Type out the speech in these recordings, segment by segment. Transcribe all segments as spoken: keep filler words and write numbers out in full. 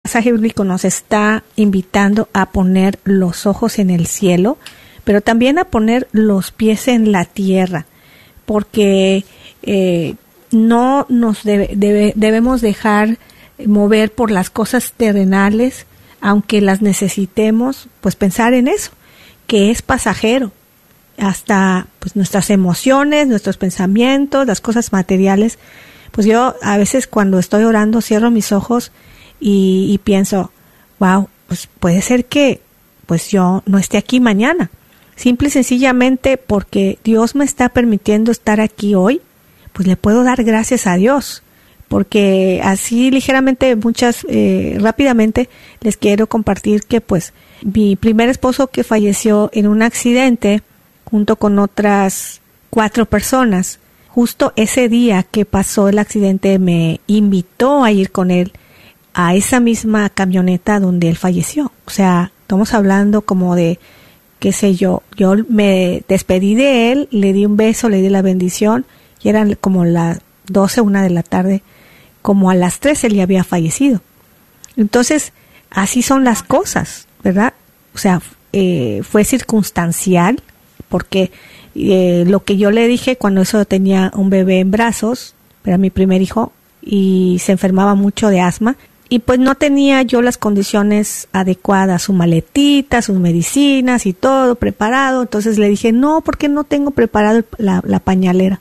pasaje bíblico nos está invitando a poner los ojos en el cielo, pero también a poner los pies en la tierra, porque eh, no nos debe, debe, debemos dejar mover por las cosas terrenales, aunque las necesitemos, pues pensar en eso, que es pasajero. Hasta pues nuestras emociones, nuestros pensamientos, las cosas materiales. Pues yo a veces cuando estoy orando cierro mis ojos y, y pienso, wow, pues puede ser que pues yo no esté aquí mañana. Simple y sencillamente porque Dios me está permitiendo estar aquí hoy, pues le puedo dar gracias a Dios. Porque así ligeramente, muchas, eh, rápidamente les quiero compartir que pues mi primer esposo que falleció en un accidente, junto con otras cuatro personas, justo ese día que pasó el accidente me invitó a ir con él a esa misma camioneta donde él falleció. O sea, estamos hablando como de, qué sé yo, yo me despedí de él, le di un beso, le di la bendición, y eran como las doce, una de la tarde, como a las tres él ya había fallecido. Entonces, así son las cosas, ¿verdad? O sea, eh, fue circunstancial, porque eh, lo que yo le dije cuando eso tenía un bebé en brazos, era mi primer hijo, y se enfermaba mucho de asma, y pues no tenía yo las condiciones adecuadas, su maletita, sus medicinas y todo preparado. Entonces le dije, no, porque no tengo preparado la, la pañalera.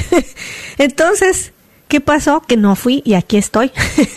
Entonces, ¿qué pasó? Que no fui y aquí estoy.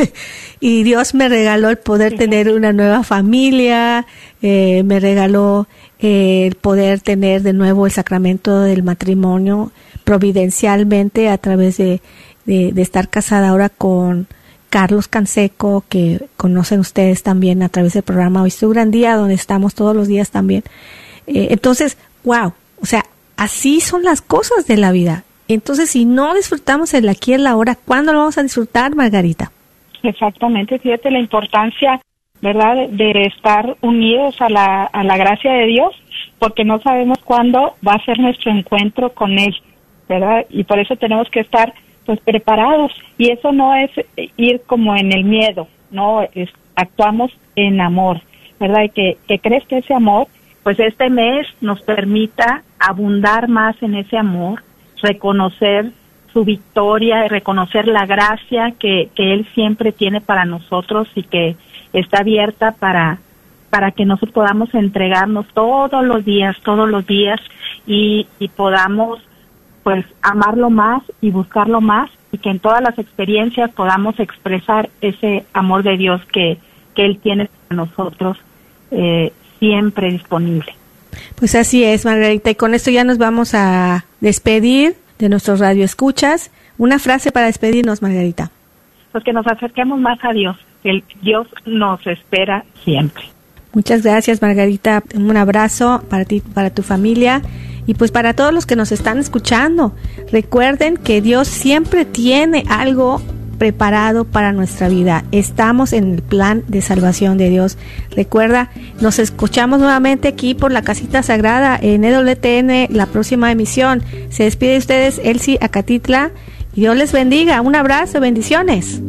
Y Dios me regaló el poder tener una nueva familia, eh, me regaló eh, el poder tener de nuevo el sacramento del matrimonio providencialmente a través de, de, de estar casada ahora con Carlos Canseco, que conocen ustedes también a través del programa Hoy es tu gran día, donde estamos todos los días también. Eh, entonces, wow, o sea, así son las cosas de la vida. Entonces, si no disfrutamos el aquí y el ahora, ¿cuándo lo vamos a disfrutar, Margarita? Exactamente, fíjate la importancia, ¿verdad?, de, de estar unidos a la, a la gracia de Dios, porque no sabemos cuándo va a ser nuestro encuentro con Él, ¿verdad? Y por eso tenemos que estar, pues, preparados. Y eso no es ir como en el miedo, no, es, actuamos en amor, ¿verdad? Y que, que crees que ese amor, pues este mes nos permita abundar más en ese amor, reconocer su victoria, reconocer la gracia que, que Él siempre tiene para nosotros y que está abierta para, para que nosotros podamos entregarnos todos los días, todos los días y, y podamos pues amarlo más y buscarlo más y que en todas las experiencias podamos expresar ese amor de Dios que, que Él tiene para nosotros eh, siempre disponible. Pues así es, Margarita, y con esto ya nos vamos a despedir de nuestros radioescuchas. Una frase para despedirnos, Margarita. Pues que nos acerquemos más a Dios, que el Dios nos espera siempre. Muchas gracias, Margarita. Un abrazo para ti, para tu familia y pues para todos los que nos están escuchando. Recuerden que Dios siempre tiene algo preparado para nuestra vida. Estamos en el plan de salvación de Dios. Recuerda, nos escuchamos nuevamente aquí por la Casita Sagrada en E W T N, la próxima emisión. Se despide de ustedes Elsie Acatitla y Dios les bendiga. Un abrazo, bendiciones.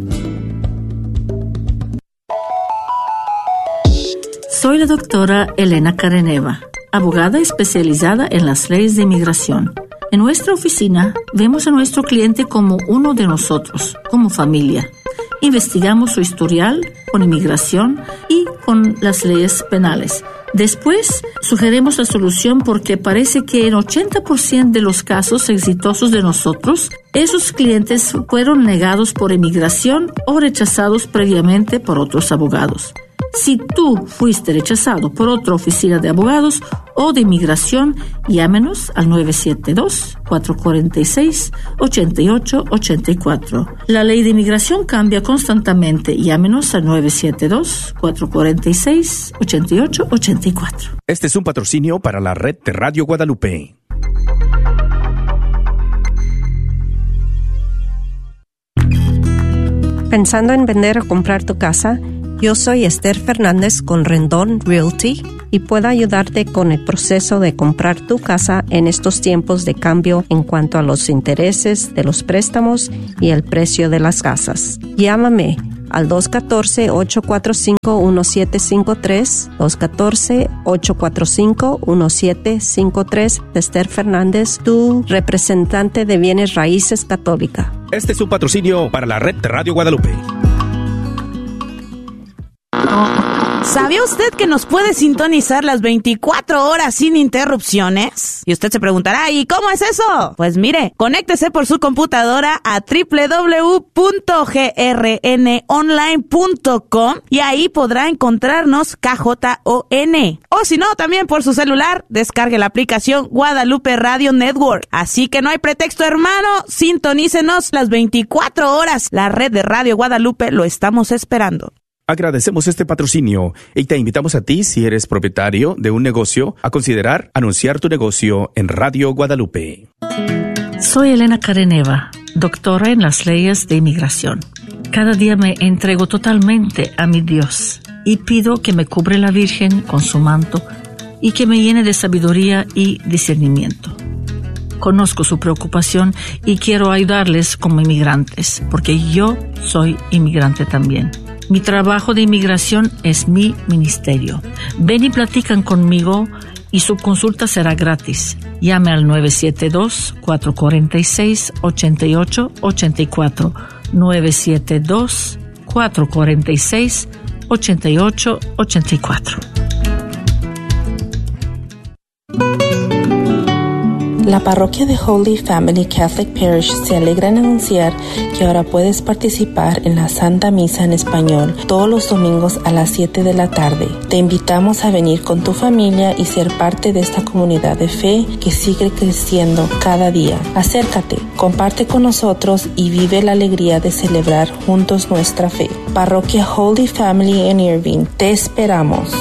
Soy la doctora Elena Careneva, abogada especializada en las leyes de inmigración. En nuestra oficina vemos a nuestro cliente como uno de nosotros, como familia. Investigamos su historial con inmigración y con las leyes penales. Después, sugerimos la solución porque parece que en ochenta por ciento de los casos exitosos de nosotros, esos clientes fueron negados por inmigración o rechazados previamente por otros abogados. Si tú fuiste rechazado por otra oficina de abogados o de inmigración, llámenos al nueve siete dos, cuatro cuatro seis, ocho ocho ocho cuatro. La ley de inmigración cambia constantemente. Llámenos al nueve siete dos, cuatro cuatro seis, ocho ocho ocho cuatro. Este es un patrocinio para la red de Radio Guadalupe. ¿Pensando en vender o comprar tu casa? Yo soy Esther Fernández con Rendón Realty y puedo ayudarte con el proceso de comprar tu casa en estos tiempos de cambio en cuanto a los intereses de los préstamos y el precio de las casas. Llámame al dos uno cuatro, ocho cuatro cinco, uno siete cinco tres, dos uno cuatro, ocho cuatro cinco, uno siete cinco tres. Esther Fernández, tu representante de bienes raíces católica. Este es un patrocinio para la red de Radio Guadalupe. ¿Sabía usted que nos puede sintonizar las veinticuatro horas sin interrupciones? Y usted se preguntará, ¿y cómo es eso? Pues mire, conéctese por su computadora a doble u doble u doble u punto g r n online punto com y ahí podrá encontrarnos K J O N. O si no, también por su celular, descargue la aplicación Guadalupe Radio Network. Así que no hay pretexto, hermano, sintonícenos las veinticuatro horas. La red de Radio Guadalupe lo estamos esperando. Agradecemos este patrocinio y te invitamos a ti, si eres propietario de un negocio, a considerar anunciar tu negocio en Radio Guadalupe. Soy Elena Careneva, doctora en las leyes de inmigración. Cada día me entrego totalmente a mi Dios y pido que me cubre la Virgen con su manto y que me llene de sabiduría y discernimiento. Conozco su preocupación y quiero ayudarles como inmigrantes, porque yo soy inmigrante también. Mi trabajo de inmigración es mi ministerio. Ven y platican conmigo y su consulta será gratis. Llame al nueve siete dos, cuatro cuatro seis, ocho ocho ocho cuatro. nueve siete dos, cuatro cuatro seis, ocho ocho ocho cuatro. La parroquia de Holy Family Catholic Parish se alegra en anunciar que ahora puedes participar en la Santa Misa en español todos los domingos a las siete de la tarde. Te invitamos a venir con tu familia y ser parte de esta comunidad de fe que sigue creciendo cada día. Acércate, comparte con nosotros y vive la alegría de celebrar juntos nuestra fe. Parroquia Holy Family en Irving, te esperamos.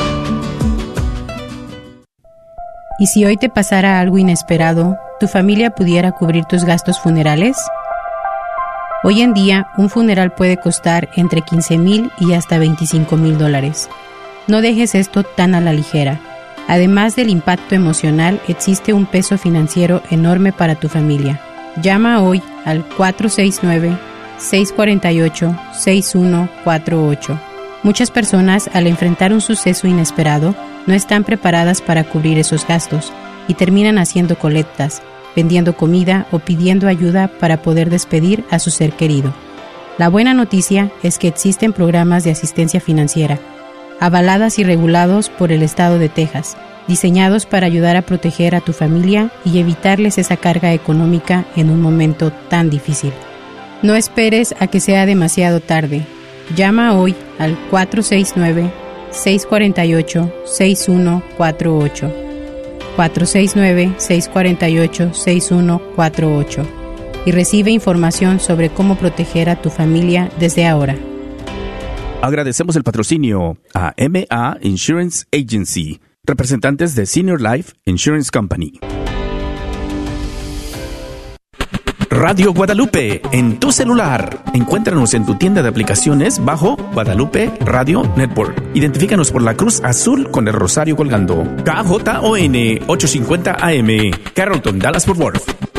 ¿Y si hoy te pasara algo inesperado, tu familia pudiera cubrir tus gastos funerales? Hoy en día, un funeral puede costar entre quince mil y hasta veinticinco mil dólares. No dejes esto tan a la ligera. Además del impacto emocional, existe un peso financiero enorme para tu familia. Llama hoy al cuatro seis nueve, seis cuatro ocho, seis uno cuatro ocho. Muchas personas, al enfrentar un suceso inesperado, no están preparadas para cubrir esos gastos y terminan haciendo colectas, vendiendo comida o pidiendo ayuda para poder despedir a su ser querido. La buena noticia es que existen programas de asistencia financiera, avaladas y regulados por el estado de Texas, diseñados para ayudar a proteger a tu familia y evitarles esa carga económica en un momento tan difícil. No esperes a que sea demasiado tarde. Llama hoy al cuatro seis nueve, seis cuatro ocho, seis uno cuatro ocho. cuatro seis nueve, seis cuatro ocho, seis uno cuatro ocho y recibe información sobre cómo proteger a tu familia desde ahora. Agradecemos el patrocinio a M A Insurance Agency, representantes de Senior Life Insurance Company. Radio Guadalupe, en tu celular. Encuéntranos en tu tienda de aplicaciones bajo Guadalupe Radio Network. Identifícanos por la cruz azul con el rosario colgando. K J O N ochocientos cincuenta A M, Carrollton, Dallas, Fort Worth.